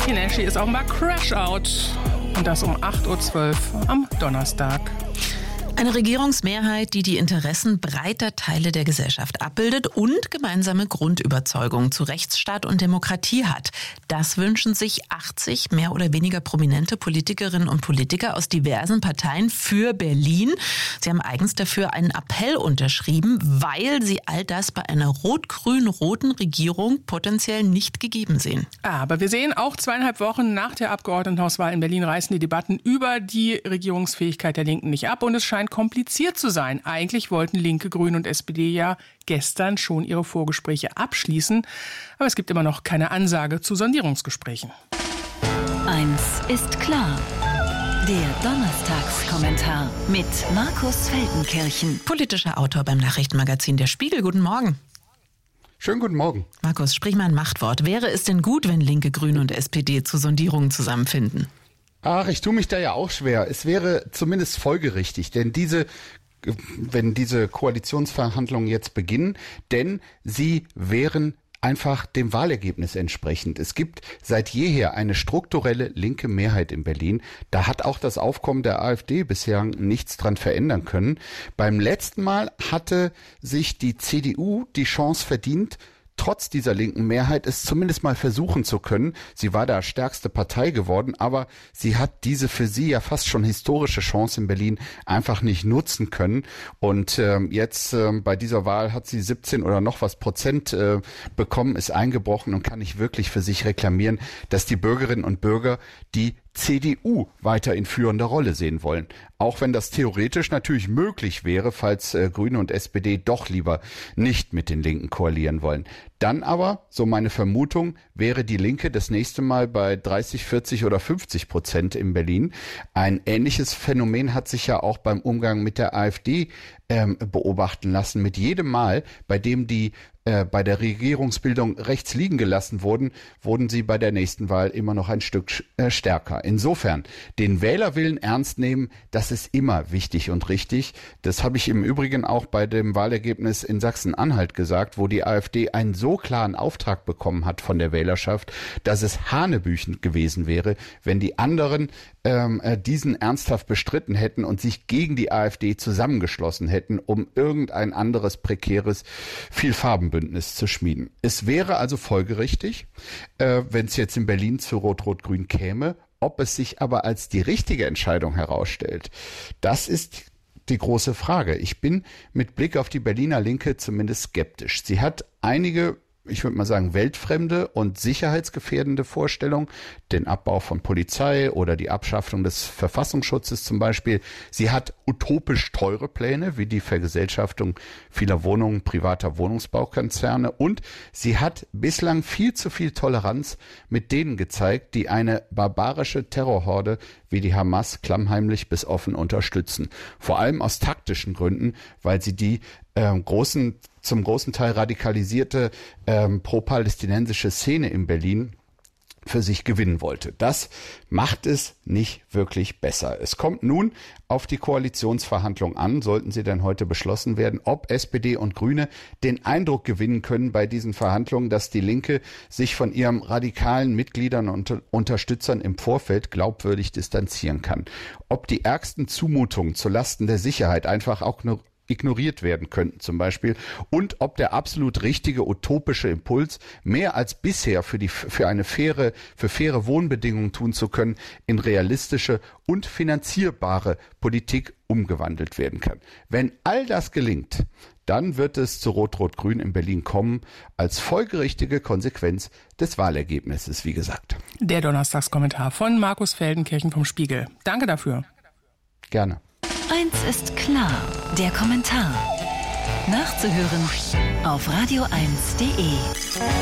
Tinashe ist offenbar Crash-Out. Und das um 8.12 Uhr am Donnerstag. Eine Regierungsmehrheit, die die Interessen breiter Teile der Gesellschaft abbildet und gemeinsame Grundüberzeugungen zu Rechtsstaat und Demokratie hat. Das wünschen sich 80 mehr oder weniger prominente Politikerinnen und Politiker aus diversen Parteien für Berlin. Sie haben eigens dafür einen Appell unterschrieben, weil sie all das bei einer rot-grün-roten Regierung potenziell nicht gegeben sehen. Aber wir sehen, auch 2,5 Wochen nach der Abgeordnetenhauswahl in Berlin reißen die Debatten über die Regierungsfähigkeit der Linken nicht ab und es scheint kompliziert zu sein. Eigentlich wollten Linke, Grüne und SPD ja gestern schon ihre Vorgespräche abschließen. Aber es gibt immer noch keine Ansage zu Sondierungsgesprächen. Eins ist klar. Der Donnerstagskommentar mit Markus Feldenkirchen. Politischer Autor beim Nachrichtenmagazin Der Spiegel. Guten Morgen. Schönen guten Morgen. Markus, sprich mal ein Machtwort. Wäre es denn gut, wenn Linke, Grüne und SPD zu Sondierungen zusammenfinden? Ach, ich tue mich da ja auch schwer. Es wäre zumindest folgerichtig, denn wenn diese Koalitionsverhandlungen jetzt beginnen, denn sie wären einfach dem Wahlergebnis entsprechend. Es gibt seit jeher eine strukturelle linke Mehrheit in Berlin. Da hat auch das Aufkommen der AfD bisher nichts dran verändern können. Beim letzten Mal hatte sich die CDU die Chance verdient, trotz dieser linken Mehrheit es zumindest mal versuchen zu können. Sie war da stärkste Partei geworden, aber sie hat diese für sie ja fast schon historische Chance in Berlin einfach nicht nutzen können. Und jetzt bei dieser Wahl hat sie 17 oder noch was Prozent bekommen, ist eingebrochen und kann nicht wirklich für sich reklamieren, dass die Bürgerinnen und Bürger die CDU weiter in führender Rolle sehen wollen. Auch wenn das theoretisch natürlich möglich wäre, falls Grüne und SPD doch lieber nicht mit den Linken koalieren wollen. Dann aber, so meine Vermutung, wäre die Linke das nächste Mal bei 30, 40 oder 50% in Berlin. Ein ähnliches Phänomen hat sich ja auch beim Umgang mit der AfD beobachten lassen. Mit jedem Mal, bei dem die bei der Regierungsbildung rechts liegen gelassen wurden sie bei der nächsten Wahl immer noch ein Stück stärker. Insofern, den Wählerwillen ernst nehmen, das ist immer wichtig und richtig. Das habe ich im Übrigen auch bei dem Wahlergebnis in Sachsen-Anhalt gesagt, wo die AfD einen so klaren Auftrag bekommen hat von der Wählerschaft, dass es hanebüchend gewesen wäre, wenn die anderen diesen ernsthaft bestritten hätten und sich gegen die AfD zusammengeschlossen hätten, um irgendein anderes prekäres Vielfarbenbündnis zu schmieden. Es wäre also folgerichtig, wenn es jetzt in Berlin zu Rot-Rot-Grün käme. Ob es sich aber als die richtige Entscheidung herausstellt, das ist die große Frage. Ich bin mit Blick auf die Berliner Linke zumindest skeptisch. Sie hat einige, ich würde mal sagen, weltfremde und sicherheitsgefährdende Vorstellungen, den Abbau von Polizei oder die Abschaffung des Verfassungsschutzes zum Beispiel. Sie hat utopisch teure Pläne, wie die Vergesellschaftung vieler Wohnungen privater Wohnungsbaukonzerne und sie hat bislang viel zu viel Toleranz mit denen gezeigt, die eine barbarische Terrorhorde wie die Hamas klammheimlich bis offen unterstützen. Vor allem aus taktischen Gründen, weil sie die zum großen Teil radikalisierte pro-palästinensische Szene in Berlin für sich gewinnen wollte. Das macht es nicht wirklich besser. Es kommt nun auf die Koalitionsverhandlungen an, sollten sie denn heute beschlossen werden, ob SPD und Grüne den Eindruck gewinnen können bei diesen Verhandlungen, dass die Linke sich von ihren radikalen Mitgliedern und Unterstützern im Vorfeld glaubwürdig distanzieren kann. Ob die ärgsten Zumutungen zulasten der Sicherheit einfach auch ignoriert werden könnten zum Beispiel und ob der absolut richtige utopische Impuls, mehr als bisher für faire Wohnbedingungen tun zu können, in realistische und finanzierbare Politik umgewandelt werden kann. Wenn all das gelingt, dann wird es zu Rot-Rot-Grün in Berlin kommen, als folgerichtige Konsequenz des Wahlergebnisses, wie gesagt. Der Donnerstagskommentar von Markus Feldenkirchen vom Spiegel. Danke dafür. Gerne. Eins ist klar, der Kommentar. Nachzuhören auf radio1.de.